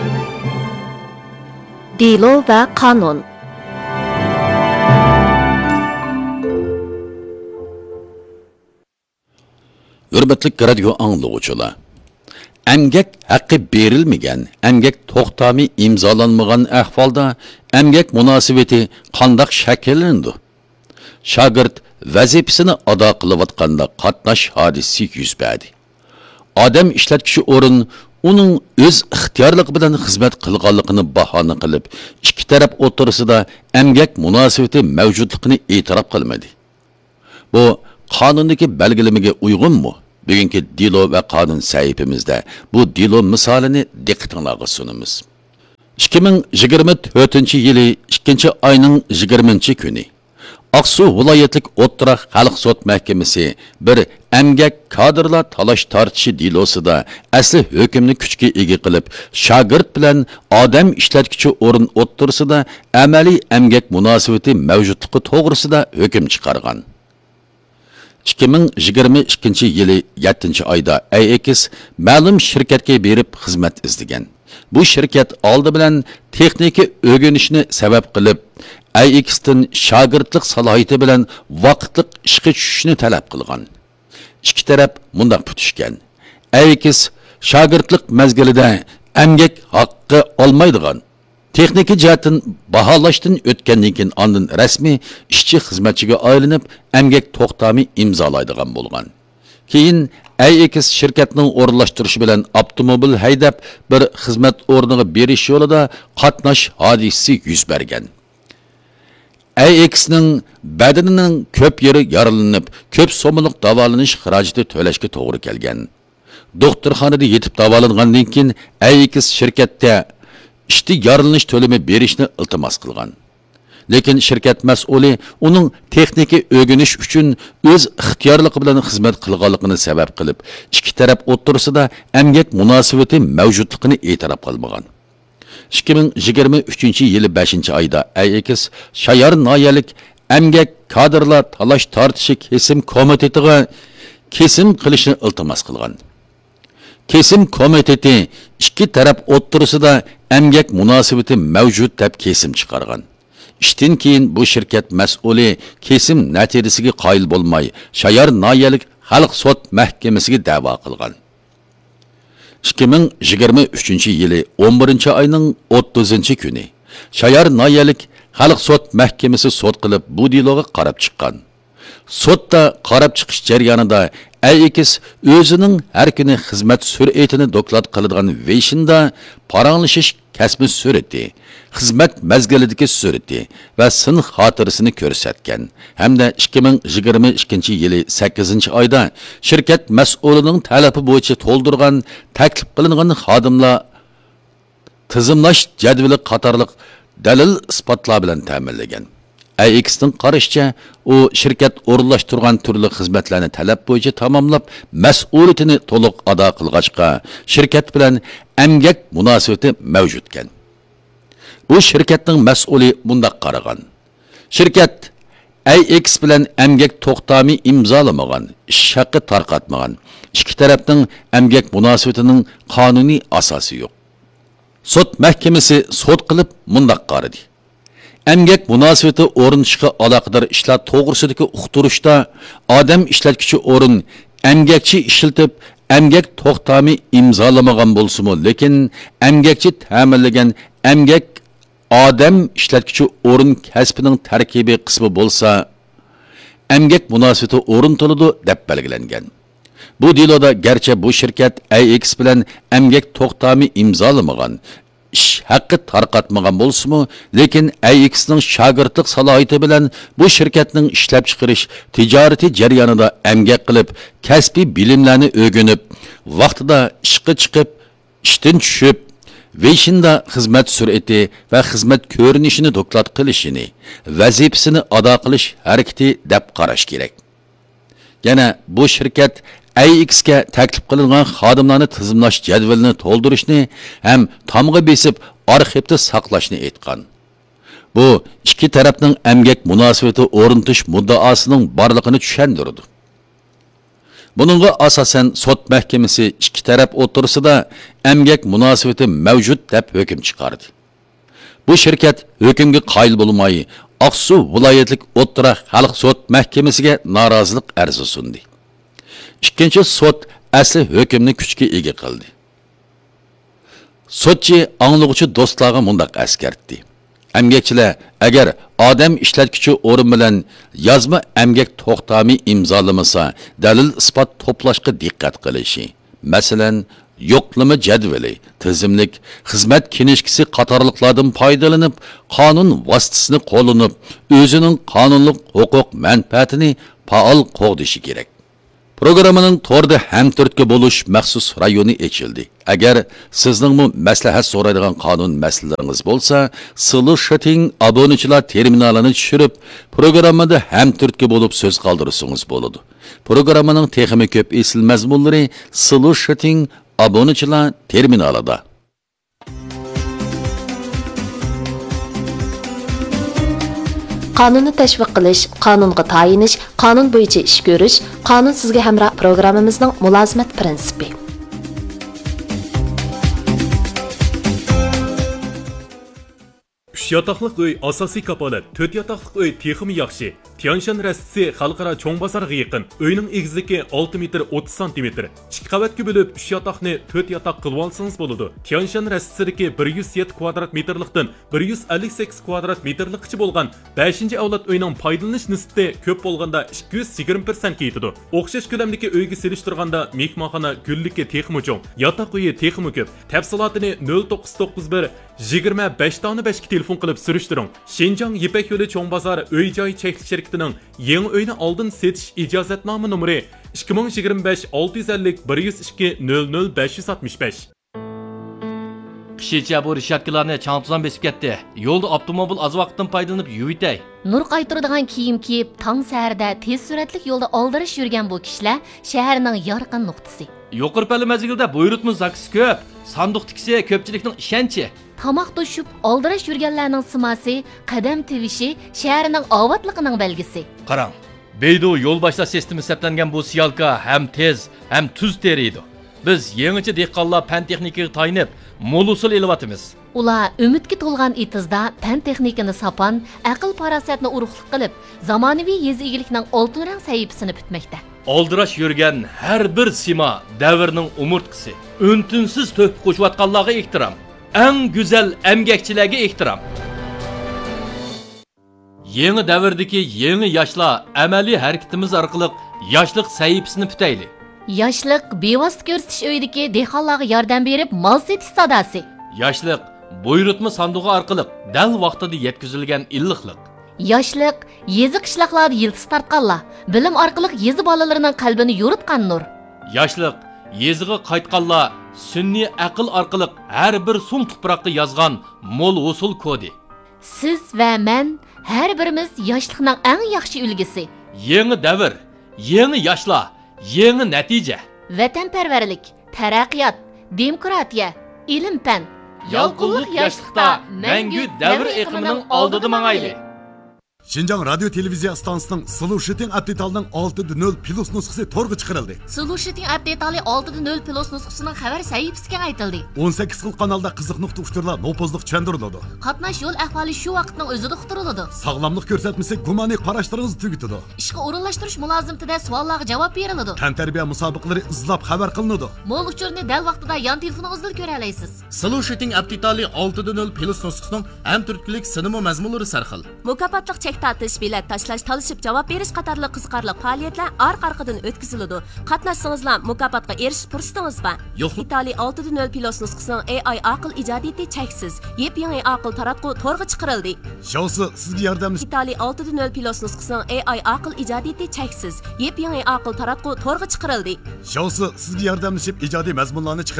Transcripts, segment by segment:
Dilo ve kanun. Hürmetlik radio anlıqçılar. Emgek haqqı berilmegen, emgek toxtami imzalanmagan ahvalda emgek münasibeti qandaq şəkillindi. Şagird vazifasini ado qilayotganda qatnash hodisi yuz berdi. Odam ishlatkichi o'rin uning o'z ixtiyorligi bilan xizmat qilganligini bahona qilib, ikki taraf o'rtasida emgak munosabati mavjudligini e'tirof qilmadi. Bu qonundagi belgilamaga uyg'unmi? Bugungi dilo va qonun sahifamizda bu dilo misolini diqqatingizga sunamiz. 2024-yili 2-oyning 20-kuni Aksu viloyatlik o'rta xalq sud mahkamasi bir emgak kadrlar talash tortishi dilosida asli hukmni kuchga ega qilib, shogird bilan odam ishlatkichi o'rin o'rtasida amaliy emgak munosabati mavjudligi to'g'risida hukm chiqargan. 2022-yili 7-oyda AX ma'lum shirkatga berib xizmat izlagan. Bu shirkat oldi bilan texnika o'rganishni sabab qilib, AX'dan shogirdlik salohiyati bilan vaqtliq ishga tushishni talab qilgan. Ikki taraf mundaq putishgan. AX shogirdlik mezgilida emgak haqqi olmaydigan. Texnika jihatdan baholashdan o'tgandan keyin ondan rasmiy ishchi xizmatchiga aylanib, emgak to'xtami imzolaydigan bo'lgan. Keyin AX shirkatning o'rinlashtirishi bilan avtomobil haydab bir xizmat o'rniga berish yo'lida qatnash hodisi yuz bergan. AX'ning badanining ko'p yeri yaralanib, ko'p so'mlik davolanish xarajati to'lashga to'g'ri kelgan. Doktorxonada yetib davolangandan keyin AX shirkatda ishti yaralanish to'limi berishni iltimos qilgan. Lekin shirkat mas'uli uning texnika o'rganish uchun o'z ixtiyorligi bilan xizmat qilganligini sabab qilib, ikki taraf o'rtasida emgak munosabati mavjudligini e'tirof qilmagan. 2023-yili 5-oyda AX Shayar noyalik emgak kadrlar talash tortishi kesim komitetiga kesim qilishni iltimos qilgan. Kesim komiteti ikki taraf o'rtasida emgak munosabati mavjud deb kesim chiqargan. İşten keyin bu shirkat mas'uli kesim natijasiga qoyil bo'lmay, Shayar noyalik xalq sud mahkamasiga da'vo qilgan. 2023-yili 11-oyning 30-kuni Shayar noyalik xalq sud mahkamasi sud qilib bu diloga qarab chiqqan. Sudda qarab chiqish jarayonida AX o'zining har kuni xizmat sur'atini doklad qiladigan veyshinda paranglashish kasbi sur'ati, xizmat mazgilidagi sur'ati va sinf xotirasini ko'rsatgan. Hamda 2022-yili 8-oyda shirkat mas'ulining talabi bo'yicha to'ldirgan taklif qilingan xodimlar tizimlash jadvali qatorliq dalil isbotlar bilan ta'minlagan. AX'ning qarashicha, u shirkat o'rinlashtirgan turli xizmatlarni talab bo'yicha tamomlab, mas'uliyatini to'liq ado qilgachqa, shirkat bilan emgak munosabati mavjudkan. Bu shirkatning mas'uli bundaq qaragan. Shirkat AX bilan emgak to'xtami imzolamagan, ish haqqi tarqatmagan. Ikki tarafning emgak munosabatining qonuniy asosi yo'q. Sud mahkamasi sud qilib mundaq qaradi. Emgak munosabati o'rinishga aloqador ishlar to'g'risidagi uqtirishda odam ishlatkichi o'rin emgakchi ishlatib, emgak to'xtami imzolamagan bo'lsa-mu, lekin emgakchi ta'minlagan emgak odam ishlatkichi o'rin kasbining tarkibiy qismi bo'lsa, emgak munosabati o'rintiladi deb belgilangan. Bu diloda garchi bu shirkat AX bilan emgak to'xtami imzolamagan, ish haqqi tarqatmagan bo'lsa-mu, lekin AX'ning shogirdlik salohiyati bilan bu shirkatning ishlab chiqarish tijoriy jarayonida emgak qilib, kasbiy bilimlarni o'rganib, vaqtida ishga chiqib, ishdan tushib, veyshinda xizmat sur'ati va xizmat ko'rinishini doklad qilishini, vazifasini ado qilish harakati deb qarash kerak. Yana bu shirkat AX'ga taklif qilingan xodimlarni tizimlash jadvalini to'ldirishni ham tomga besib arxivda saqlashni aytgan. Bu ikki tarafning emgak munosabati o'rnatish muddaosining borligini tushundirdi. Bununla asasen sot mahkemesi iki taraf o'rtasida emgak munosabati mavjud deb hukm chiqardi. Bu shirkat hukmga qoyil bo'lmay, Aqsu viloyatlik o'rta xalq sot mahkamasiga norozilik arzi sundi. Ikkinchi sot asli hukmni kuchga ega qildi. Sotchi anglag'uchi do'stlarga mundaq askartdi. Emgakchilar agar odam ishlatuvchi o'rin bilan yozma emgak to'xtami imzolamasa, dalil isbot to'plashga diqqat qilishi. Masalan, yo'qlama jadvali, tizimlik, xizmat kinishkisi qatorliqlardan foydalanib, qonun vositasini qo'llanib, o'zining qonunlik huquq manfaatini faol qo'g'dishi kerak. Programmaning to'rda hamturtga bo'lish maxsus rayoni ochildi. Agar sizning maslahat so'raydigan qonun masalalaringiz bo'lsa, Solution obunachilar terminalini tushirib, programmada hamturtga bo'lib so'z qoldirsangiz bo'ladi. Programmaning texnik ko'p esil mazmunlari Solution obunachilar terminalida. Qonunni tashviq qilish, qonunga tayinish, qonun bo'yicha ish ko'rish, qonun sizga hamroh programmamizning mulozimat prinsipi. Üç yataqlıq öy asosiy kapolat, 4 yataqlıq öy texmi yaxshi. Tianshan rastisi xalqaro cho'ng bozorga yaqin. Uyning egizligi 6 metr 30 cm. 2 qavatga bo'lib 3 yataqni 4 yataq qilib olsangiz bo'ladi. Tianshan rastisidagi 107 kvadrat metrlikdan 158 kvadrat metrlikcha bo'lgan 5-avlod uyning foydalanish nisbati ko'p bo'lganda 220% ketadi. O'xshash ko'lamdagi uyga selishtirganda mehmonxona gullikka texmi cho'ng, yataq uyi texmi ko'p. Tafsilotini 0991 25 tani 5 telefon qilib surishtiring. Shenjang Yipak yo'li cho'ng bozor uy-joy cheklik shirkatining yangi uyni oldin setish ijozatnoma nomeri 2025 650 102 00 565. Qishicha bu rishatkilarni changtuzan besib ketdi. Yo'lda avtomobil az vaqtdan foydalanib yuvitay. Nur qaytiradigan kiyim kiyib, tong saharda tez suratli yo'lda oldirish yurgan bu kishilar shaharning yorqin nuqtasi. Yuqori pali mazgilda buyurtma zakisi ko'p, sanduq tikisi ko'pchilikning ishonchi. Tamoq to'shib, oldirish yurganlarning simasi, qadam tevishi shaharning ovatligining belgisi. Qarang, Beydu yo'l boshlash sistemi hisoblangan bu siyalka ham tez, ham tuz teriydi. Biz yangicha dehqonlar fan texnikaga tayinib, mo'l usul elyapmiz. Ular umidga to'lgan itizda fan texnikani sapan, aql farosatni urug'lik qilib, zamonaviy yezi egilikning oltin rang sahifasini bitmoqda. Oldirash yurgan har bir sima davrning umurtqisi. Untinsiz to'p qo'shayotganlarga ehtirom. Eng go'zal emgakchilarga ehtirom. Yangi davrdagi yangi yoshlar amaliy harakatimiz orqali yoshlik sahifasini bitayli. Yoshlik bevosita ko'rsatish uyidagi dehqonlarga yordam berib, mol setish sadasi. Yoshlik buyurtma sandig'i orqali dal vaqtida yetkazilgan illiqlik. Yoshlik yezi qishloqlarda yildiz tartqanlar, bilim orqali yezi bolalarining qalbini yo'ritgan nur. Yoshlik yeziga qaytganlar sunniy aql orqali har bir sum tuproqda yozgan mo'l usul kodi. Siz va men har birimiz yoshlikning eng yaxshi ulgisi. Yangi davr, yangi yoshlar, yangi natija. Vatanparvarlik, taraqqiyot, demokratiya, ilm-fan, yolqinlik yoshlikda mangu davr iqimining oldida mangayli. Şinjan Radyo Televiziya stansiyasının Solution Update'ning 6.0 plus nusxasi to'rga chiqarildi. Solution Update'li 6.0 plus nusxasining xabar sahifasiga aytildi. 18 xil kanalda qiziq nuqta uchtirlar nopozliq tushuntiriladi. Qatnash yo'l ahvoli shu vaqtning o'zida uqtiriladi. Sog'lomlik ko'rsatmasi gumoniy qarashlaringizni tugitadi. Ishga o'rinlashtirish mulozimtida savollarga javob beriladi. Tantarbiya musobaqalari izlab xabar qilinadi. Mo'l uchurni dal vaqtida yon telefoningizda ko'ra olasiz. Solution Update'li 6.0 plus nusxasining ham turklik sinema mazmunlari sarxil. Mukofotliq tatish, bilet tashlash, talishib javob berish qatorli qiziqarli faoliyatlar orqa-orqadan o'tkaziladi. Qatnashsangizlar mukofotga erishish fursatingiz bor. Italiya 6.0 plus nusxasining AI aql ijodiyati cheksiz. Yep-yangi aql taratqu to'rga chiqarildi. Shousi sizga yordamchi. Italiya 6.0 plus nusxasining AI aql ijodiyati cheksiz. Yep-yangi aql taratqu to'rga chiqarildi. Shousi sizga yordamlashib ijodiy mazmunlarni chiqarib berdi.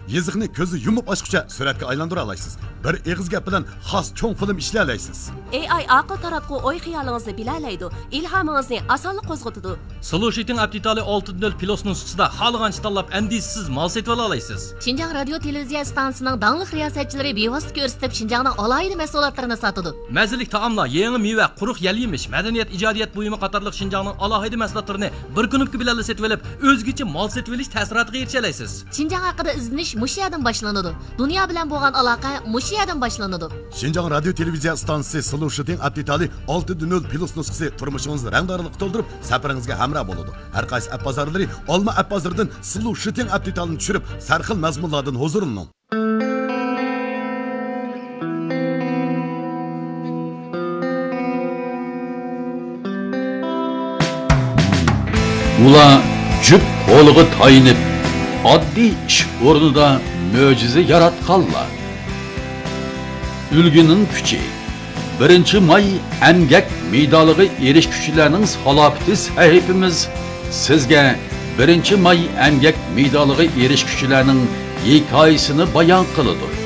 yeziqni ko'zi yumib ochguncha suratga aylantira olasiz. Bir eg'iz gap bilan xos cho'ng film ishlay olasiz. AI aql taratqu o'y xiyolingizni bilalaydi, ilhomingizni osonlik qo'zg'atadi. Solution Aptitali 6.0 Plus nusxasida xohlagancha tanlab andisiz mal setib olasiz. Şinjan radio televiziya stansiyasining dangliq riyosatchilari bevosita ko'rsatib Şinjanning alohida mahsulotlarini sotadi. Mazalik taomlar, yangi meva, quruq yal-yemish, madaniyat, ijodiyat buyumi qatorliq Şinjanning alohida mahsulotlarini bir kunlik bilan setib olib, o'zgacha mal setib olish ta'siriga erisha olasiz. Şinjan haqida izlanish mush yerdan boshlanadi. Dunyo bilan bo'lgan aloqa mush yerdan boshlanadi. Şinjan radio televiziya stansiyasi Solution Aptitali 6.0 Plus nusxasi turmushingizni rangdorlik to'ldirib, safaringizga hamroh bo'ladi. Har qaysi app bozorlari Olma app bozoridan Solution Aptitalini tushirib, sarxil mazmunlardan huzurining. Ular jup qo'liga tayinib, oddiy ish o'rnida mo'jiza yaratganlar. Ulguning kuchi 1-may emgak meydaliga erishuvchilarning salobati sahifamiz sizga 1-may emgak meydaliga erishuvchilarning hikoyasini bayon qiladi.